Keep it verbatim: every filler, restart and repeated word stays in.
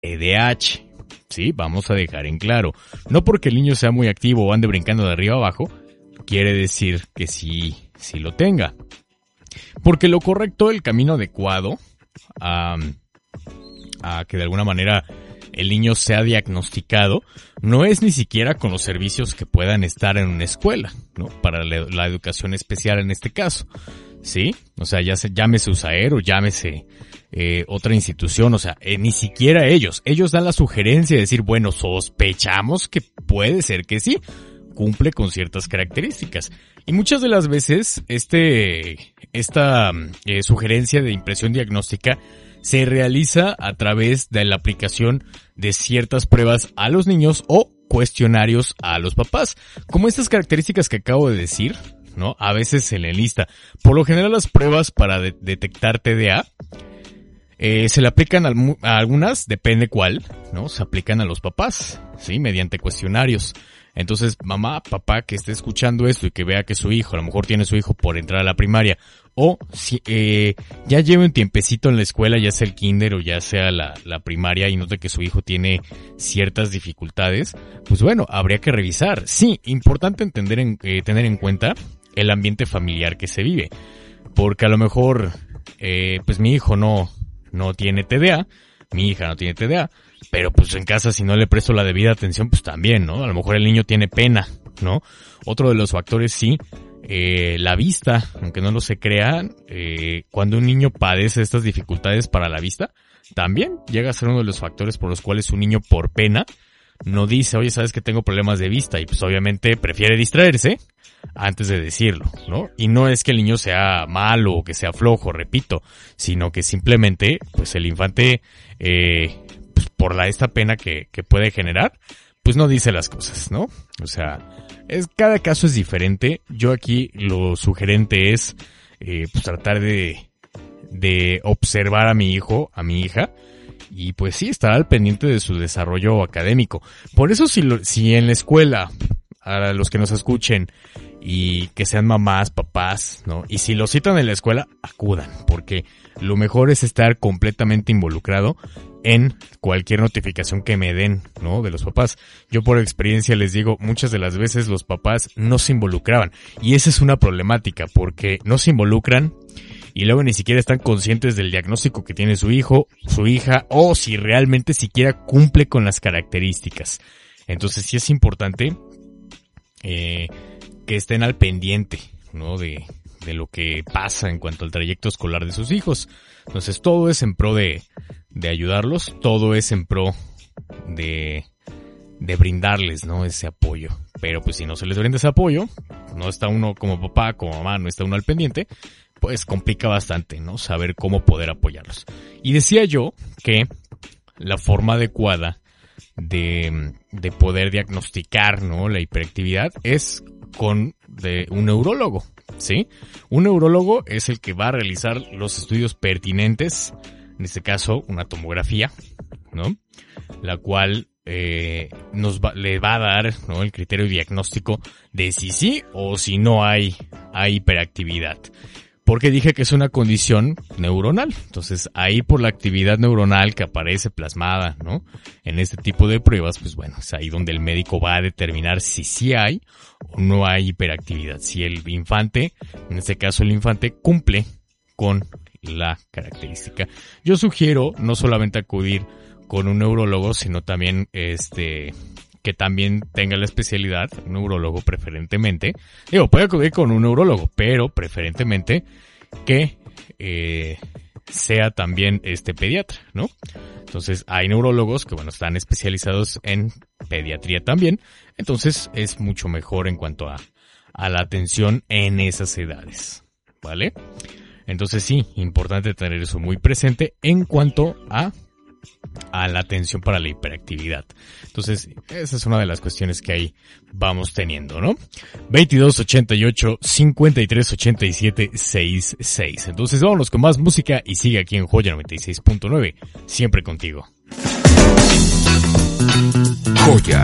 T D A H. Sí, vamos a dejar en claro. No porque el niño sea muy activo o ande brincando de arriba a abajo, quiere decir que sí, sí lo tenga. Porque lo correcto, el camino adecuado a, a que de alguna manera el niño sea diagnosticado, no es ni siquiera con los servicios que puedan estar en una escuela, ¿no? Para la, la educación especial en este caso, ¿sí? O sea, ya se, llámese U S A E R o llámese eh, otra institución, o sea, eh, ni siquiera ellos. Ellos dan la sugerencia de decir, bueno, sospechamos que puede ser que sí, cumple con ciertas características. Y muchas de las veces, este, esta eh, sugerencia de impresión diagnóstica se realiza a través de la aplicación de ciertas pruebas a los niños o cuestionarios a los papás. Como estas características que acabo de decir, ¿no? A veces se le enlista. Por lo general las pruebas para de- detectar T D A eh, se le aplican a, a algunas, depende cuál, ¿no? Se aplican a los papás, ¿sí? Mediante cuestionarios. Entonces, mamá, papá, que esté escuchando esto y que vea que su hijo, a lo mejor tiene su hijo por entrar a la primaria, o si eh, ya lleva un tiempecito en la escuela, ya sea el kinder o ya sea la, la primaria, y note que su hijo tiene ciertas dificultades, pues bueno, habría que revisar. Sí, importante entender en, eh, tener en cuenta el ambiente familiar que se vive, porque a lo mejor, eh, pues mi hijo no, no tiene T D A, mi hija no tiene T D A, pero pues en casa si no le presto la debida atención, pues también, ¿no? A lo mejor el niño tiene pena, ¿no? Otro de los factores, sí, eh, la vista, aunque no lo se crean, eh, cuando un niño padece estas dificultades para la vista, también llega a ser uno de los factores por los cuales un niño por pena no dice, oye, sabes que tengo problemas de vista, y pues obviamente prefiere distraerse antes de decirlo, ¿no? Y no es que el niño sea malo o que sea flojo, repito, sino que simplemente, pues el infante, eh, pues por la esta pena que, que puede generar, pues no dice las cosas, ¿no? O sea, es, cada caso es diferente. Yo aquí lo sugerente es, eh, pues tratar de, de observar a mi hijo, a mi hija, y pues sí, estar al pendiente de su desarrollo académico. Por eso si, lo, si en la escuela, a los que nos escuchen, y que sean mamás, papás, ¿no? Y si lo citan en la escuela, acudan, porque lo mejor es estar completamente involucrado en cualquier notificación que me den, ¿no? De los papás. Yo por experiencia les digo, muchas de las veces los papás no se involucraban, y esa es una problemática, porque no se involucran y luego ni siquiera están conscientes del diagnóstico que tiene su hijo, su hija, o si realmente siquiera cumple con las características. Entonces sí es importante eh, que estén al pendiente, ¿no? De, de lo que pasa en cuanto al trayecto escolar de sus hijos. Entonces todo es en pro de, de ayudarlos, todo es en pro de, de brindarles, ¿no? Ese apoyo. Pero pues si no se les brinda ese apoyo, no está uno como papá, como mamá, no está uno al pendiente, pues complica bastante, ¿no? Saber cómo poder apoyarlos. Y decía yo que la forma adecuada de, de poder diagnosticar, ¿no? La hiperactividad es con de un neurólogo, ¿sí? Un neurólogo es el que va a realizar los estudios pertinentes, en este caso una tomografía, ¿no? La cual eh, nos va, le va a dar, ¿no? El criterio diagnóstico de si sí o si no hay, hay hiperactividad. Porque dije que es una condición neuronal. Entonces, ahí por la actividad neuronal que aparece plasmada, ¿no? En este tipo de pruebas, pues bueno, es ahí donde el médico va a determinar si sí hay o no hay hiperactividad. Si el infante, en este caso el infante, cumple con la característica. Yo sugiero no solamente acudir con un neurólogo, sino también este... que también tenga la especialidad, un neurólogo preferentemente. Digo, puede acudir con un neurólogo, pero preferentemente que eh, sea también este pediatra, ¿no? Entonces, hay neurólogos que, bueno, están especializados en pediatría también. Entonces, es mucho mejor en cuanto a, a la atención en esas edades, ¿vale? Entonces, sí, importante tener eso muy presente en cuanto a a la atención para la hiperactividad. Entonces, esa es una de las cuestiones que ahí vamos teniendo, ¿no? veintidós ochenta y ocho, cincuenta y tres ochenta y siete, sesenta y seis. Entonces, vámonos con más música y sigue aquí en Joya noventa y seis punto nueve, siempre contigo. Joya